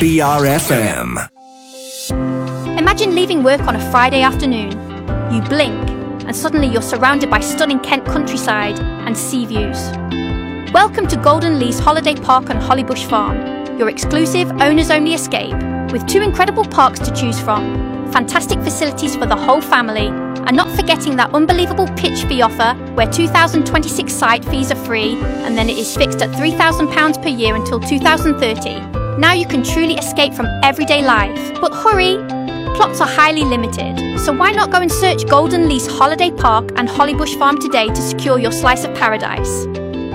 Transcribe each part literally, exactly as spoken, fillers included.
B R F M. Imagine leaving work on a Friday afternoon. You blink, and suddenly you're surrounded by stunning Kent countryside and sea views. Welcome to Golden Lease Holiday Park on Hollybush Farm, your exclusive owners-only escape, with two incredible parks to choose from, fantastic facilities for the whole family, and not forgetting that unbelievable pitch fee offer where two thousand twenty-six site fees are free and then it is fixed at three thousand pounds per year until two thousand thirty. Now you can truly escape from everyday life. But hurry! Plots are highly limited, so why not go and search Golden Lease Holiday Park and Hollybush Farm today to secure your slice of paradise.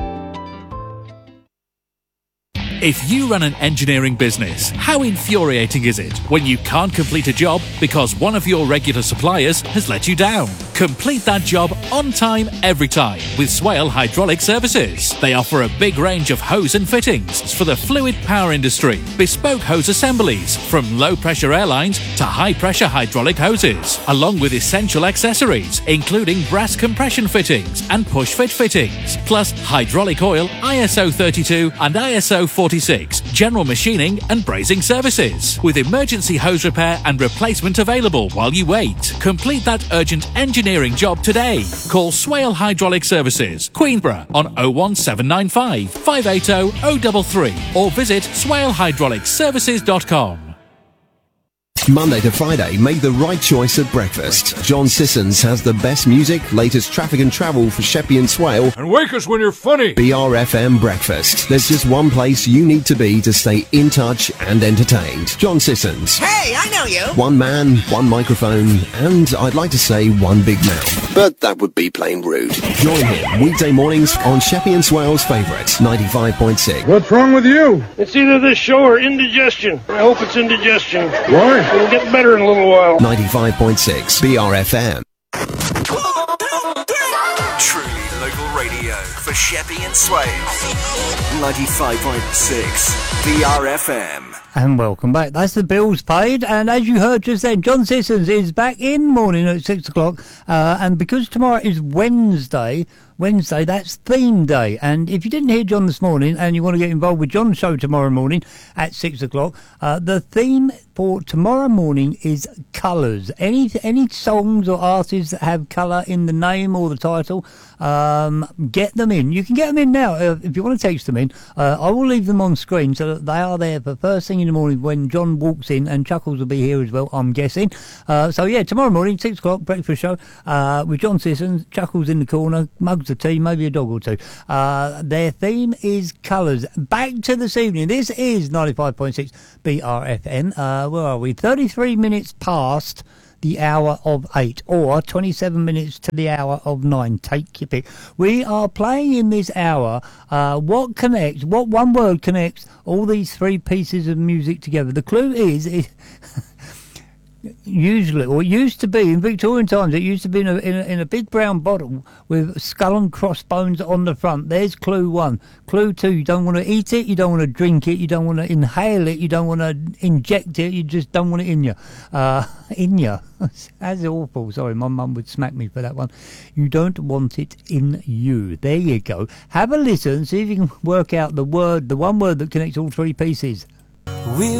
If you run an engineering business, how infuriating is it when you can't complete a job because one of your regular suppliers has let you down? Complete that job on time, every time with Swale Hydraulic Services. They offer a big range of hose and fittings for the fluid power industry, bespoke hose assemblies from low-pressure airlines to high-pressure hydraulic hoses, along with essential accessories, including brass compression fittings and push-fit fittings, plus hydraulic oil, I S O thirty-two and I S O forty-six, general machining and brazing services, with emergency hose repair and replacement available while you wait. Complete that urgent engineering job today. Call Swale Hydraulic Services, Queenborough on oh one seven nine five, five eight oh, oh three three or visit swale hydraulic services dot com. Monday to Friday, make the right choice at breakfast. John Sissons has the best music, latest traffic and travel for Sheppey and Swale. And wake us when you're funny. B R F M Breakfast. There's just one place you need to be to stay in touch and entertained. John Sissons. Hey, I know you. One man, one microphone, and I'd like to say one big mouth. But that would be plain rude. Join him weekday mornings on Sheppey and Swale's favourite, ninety-five point six. What's wrong with you? It's either this show or indigestion. I hope it's indigestion. Why? It'll get better in a little while. ninety-five point six B R F M. Truly local radio for Sheppey and Swale. ninety-five point six B R F M. And welcome back. That's the bills paid. And as you heard just then, John Sissons is back in the morning at six o'clock. Uh, and because tomorrow is Wednesday, Wednesday, that's theme day. And if you didn't hear John this morning and you want to get involved with John's show tomorrow morning at six o'clock, uh, the theme for tomorrow morning is colours. Any any songs or artists that have colour in the name or the title, um, get them in. You can get them in now. Uh, if you want to text them in, uh, I will leave them on screen so that they are there for first thing in the morning when John walks in, and Chuckles will be here as well, I'm guessing. Uh, so yeah, tomorrow morning, six o'clock, breakfast show, uh, with John Sissons, Chuckles in the corner, mugs of tea, maybe a dog or two. Uh, their theme is colours. Back to this evening. This is ninety-five point six B R F M. Uh, where are we? thirty-three minutes past the hour of eight, or twenty-seven minutes to the hour of nine. Take your pick. We are playing in this hour uh, what connects, what one word connects all these three pieces of music together. The clue is... It, usually, or it used to be in Victorian times, it used to be in a, in a, in a big brown bottle with skull and crossbones on the front. There's clue one. Clue two, you don't want to eat it, you don't want to drink it, you don't want to inhale it, you don't want to inject it, you just don't want it in you. Uh, in you. That's awful. Sorry, my mum would smack me for that one. You don't want it in you. There you go. Have a listen, see if you can work out the word, the one word that connects all three pieces. We've